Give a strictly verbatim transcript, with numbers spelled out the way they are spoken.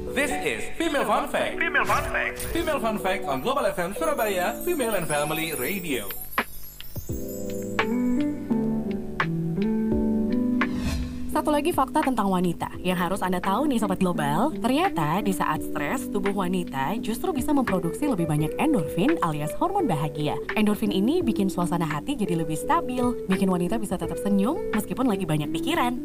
This is Female Fun Fact. Female Fun Fact. Female Fun Fact on Global F M Surabaya, Female and Family Radio. Satu lagi fakta tentang wanita yang harus Anda tahu nih Sobat Global. Ternyata di saat stres, tubuh wanita justru bisa memproduksi lebih banyak endorfin alias hormon bahagia. Endorfin ini bikin suasana hati jadi lebih stabil, bikin wanita bisa tetap senyum meskipun lagi banyak pikiran.